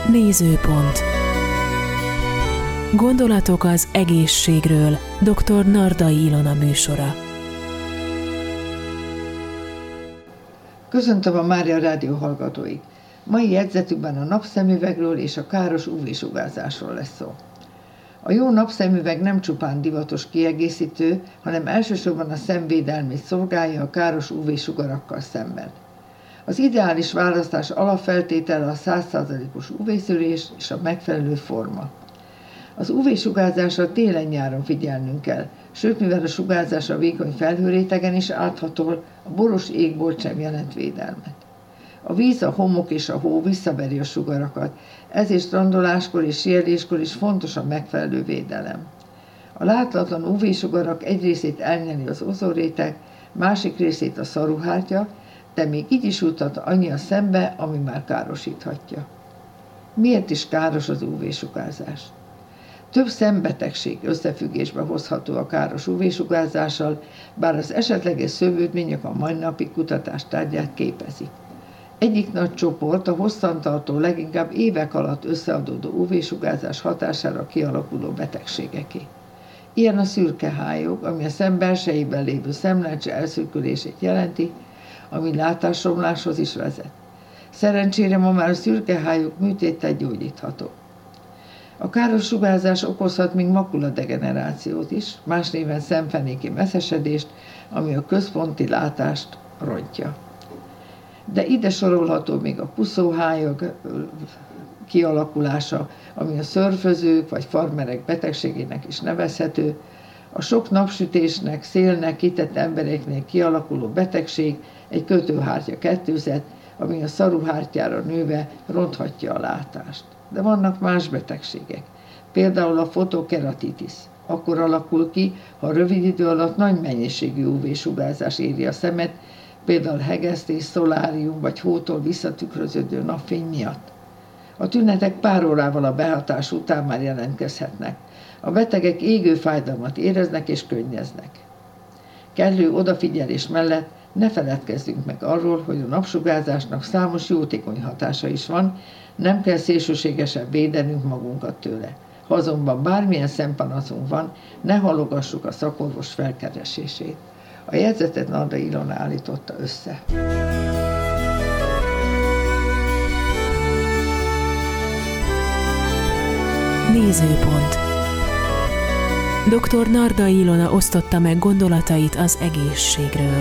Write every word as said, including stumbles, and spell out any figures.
Nézőpont. Gondolatok az egészségről. doktor Nardai Ilona műsora. Köszöntöm a Mária Rádió hallgatóit! Mai jegyzetükben a napszemüvegről és a káros ú vé-sugárzásról lesz szó. A jó napszemüveg nem csupán divatos kiegészítő, hanem elsősorban a szemvédelmét szolgálja a káros ú vé-sugarakkal szemben. Az ideális választás alapfeltétele a száz százalékos ú vé-szűrés és a megfelelő forma. Az ú vé-sugárzásra télen-nyáron figyelnünk kell, sőt, mivel a sugárzás a vékony felhőrétegen is áthatol, a boros égbolt sem jelent védelmet. A víz, a homok és a hó visszaveri a sugarakat, ezért strandoláskor és síeléskor is fontos a megfelelő védelem. A láthatatlan ú vé-sugarak egy részét elnyeli az ozonréteg, másik részét a szaruhártya, de még így is juthat annyi a szembe, ami már károsíthatja. Miért is káros az ú vé-sugárzás? Több szembetegség összefüggésbe hozható a káros ú vé-sugárzással, bár az esetleges szövődmények a mai napi kutatás tárgyát képezik. Egyik nagy csoport a hosszantartó, leginkább évek alatt összeadódó ú vé-sugárzás hatására kialakuló betegségeké. Ilyen a szürkehályog, ami a szem belsejében lévő szemlencse elszürkülését jelenti, ami látásromláshoz is vezet. Szerencsére ma már a szürkehályog műtéttel gyógyítható. A káros sugárzás okozhat még makuladegenerációt is, más néven szemfenéki messzesedést, ami a központi látást rontja. De ide sorolható még a puszóhályog kialakulása, ami a szörfözők vagy farmerek betegségének is nevezhető, a sok napsütésnek, szélnek kitett embereknél kialakuló betegség, egy kötőhártya kettőzet, ami a szaruhártyára nőve ronthatja a látást. De vannak más betegségek, például a fotokeratitis. Akkor alakul ki, ha rövid idő alatt nagy mennyiségű ú vé-sugárzás éri a szemet, például hegesztés, szolárium vagy hótól visszatükröződő napfény miatt. A tünetek pár órával a behatás után már jelentkezhetnek. A betegek égő fájdalmat éreznek és könnyeznek. Kellő odafigyelés mellett ne feledkezzünk meg arról, hogy a napsugárzásnak számos jótékony hatása is van, nem kell szélsőségesen védenünk magunkat tőle. Ha azonban bármilyen szempanaszunk van, ne halogassuk a szakorvos felkeresését. A jegyzetet Nardai Ilona állította össze. Nézőpont. doktor Nardai Ilona osztotta meg gondolatait az egészségről.